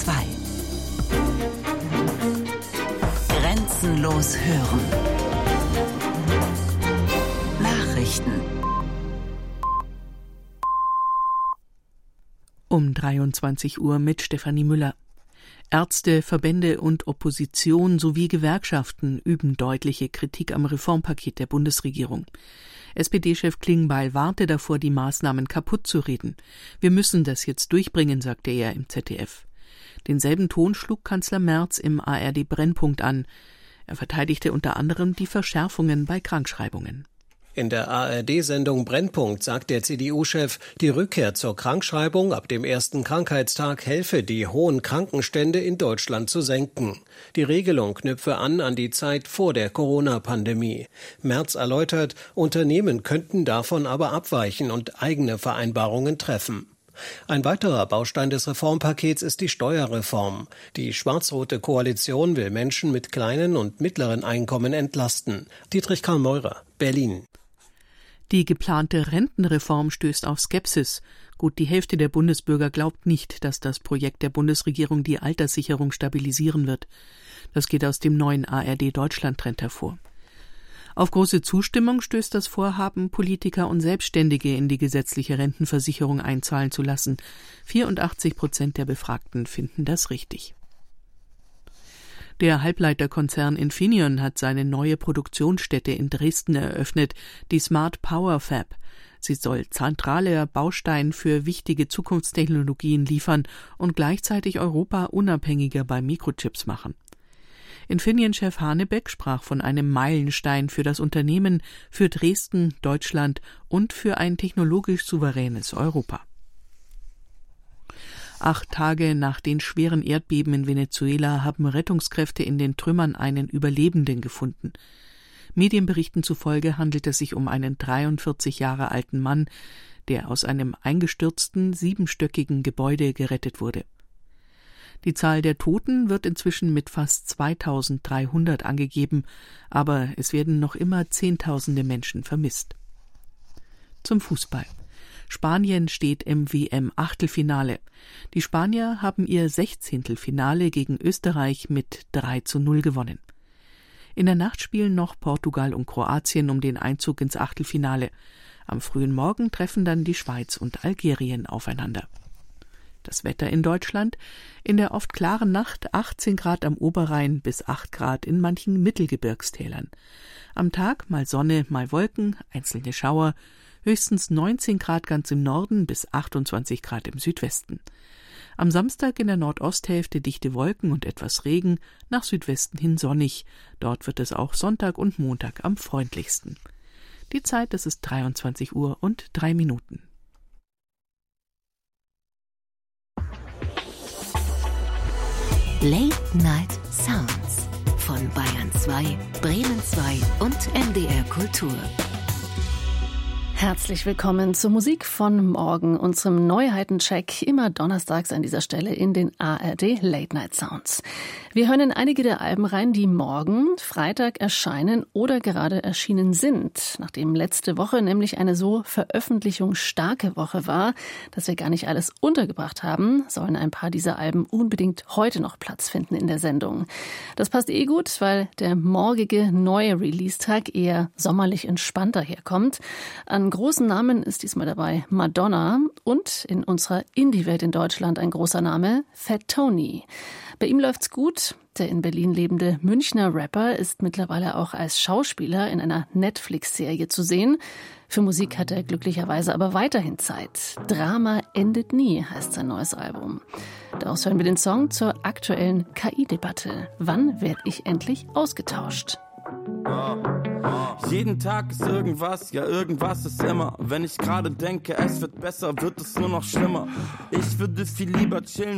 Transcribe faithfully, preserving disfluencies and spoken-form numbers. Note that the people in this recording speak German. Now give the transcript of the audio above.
zwei. Grenzenlos hören. Nachrichten. Um dreiundzwanzig Uhr mit Stefanie Müller. Ärzte, Verbände und Opposition sowie Gewerkschaften üben deutliche Kritik am Reformpaket der Bundesregierung. S P D-Chef Klingbeil warnte davor, die Maßnahmen kaputt zu reden. Wir müssen das jetzt durchbringen, sagte er im Z D F. Denselben Ton schlug Kanzler Merz im A R D-Brennpunkt an. Er verteidigte unter anderem die Verschärfungen bei Krankschreibungen. In der A R D-Sendung Brennpunkt sagt der C D U-Chef, die Rückkehr zur Krankschreibung ab dem ersten Krankheitstag helfe, die hohen Krankenstände in Deutschland zu senken. Die Regelung knüpfe an an die Zeit vor der Corona-Pandemie. Merz erläutert, Unternehmen könnten davon aber abweichen und eigene Vereinbarungen treffen. Ein weiterer Baustein des Reformpakets ist die Steuerreform. Die schwarz-rote Koalition will Menschen mit kleinen und mittleren Einkommen entlasten. Dietrich Karl Meurer, Berlin. Die geplante Rentenreform stößt auf Skepsis. Gut die Hälfte der Bundesbürger glaubt nicht, dass das Projekt der Bundesregierung die Alterssicherung stabilisieren wird. Das geht aus dem neuen A R D-Deutschland-Trend hervor. Auf große Zustimmung stößt das Vorhaben, Politiker und Selbstständige in die gesetzliche Rentenversicherung einzahlen zu lassen. vierundachtzig Prozent der Befragten finden das richtig. Der Halbleiterkonzern Infineon hat seine neue Produktionsstätte in Dresden eröffnet, die Smart Power Fab. Sie soll zentraler Baustein für wichtige Zukunftstechnologien liefern und gleichzeitig Europa unabhängiger bei Mikrochips machen. Infineon-Chef Hanebeck sprach von einem Meilenstein für das Unternehmen, für Dresden, Deutschland und für ein technologisch souveränes Europa. Acht Tage nach den schweren Erdbeben in Venezuela haben Rettungskräfte in den Trümmern einen Überlebenden gefunden. Medienberichten zufolge handelt es sich um einen dreiundvierzig Jahre alten Mann, der aus einem eingestürzten, siebenstöckigen Gebäude gerettet wurde. Die Zahl der Toten wird inzwischen mit fast zweitausenddreihundert angegeben, aber es werden noch immer Zehntausende Menschen vermisst. Zum Fußball. Spanien steht im W M-Achtelfinale. Die Spanier haben ihr Sechzehntelfinale gegen Österreich mit drei zu null gewonnen. In der Nacht spielen noch Portugal und Kroatien um den Einzug ins Achtelfinale. Am frühen Morgen treffen dann die Schweiz und Algerien aufeinander. Das Wetter in Deutschland: in der oft klaren Nacht achtzehn Grad am Oberrhein bis acht Grad in manchen Mittelgebirgstälern. Am Tag mal Sonne, mal Wolken, einzelne Schauer, höchstens neunzehn Grad ganz im Norden bis achtundzwanzig Grad im Südwesten. Am Samstag in der Nordosthälfte dichte Wolken und etwas Regen, nach Südwesten hin sonnig. Dort wird es auch Sonntag und Montag am freundlichsten. Die Zeit, das ist dreiundzwanzig Uhr und drei Minuten. Late Night Sounds von Bayern zwei, Bremen zwei und M D R Kultur. Herzlich willkommen zur Musik von morgen, unserem Neuheitencheck, immer donnerstags an dieser Stelle in den A R D Late Night Sounds. Wir hören in einige der Alben rein, die morgen, Freitag, erscheinen oder gerade erschienen sind. Nachdem letzte Woche nämlich eine so veröffentlichungsstarke Woche war, dass wir gar nicht alles untergebracht haben, sollen ein paar dieser Alben unbedingt heute noch Platz finden in der Sendung. Das passt eh gut, weil der morgige neue Release-Tag eher sommerlich entspannter herkommt. An großen Namen ist diesmal dabei Madonna und in unserer Indie-Welt in Deutschland ein großer Name, Fat Tony. Bei ihm läuft's gut. Der in Berlin lebende Münchner Rapper ist mittlerweile auch als Schauspieler in einer Netflix-Serie zu sehen. Für Musik hat er glücklicherweise aber weiterhin Zeit. Drama endet nie, heißt sein neues Album. Daraus hören wir den Song zur aktuellen K I-Debatte. Wann werde ich endlich ausgetauscht? Jeden Tag ist irgendwas, ja irgendwas ist immer. Wenn ich gerade denke, es wird besser, wird es nur noch schlimmer. Ich würde viel lieber chillen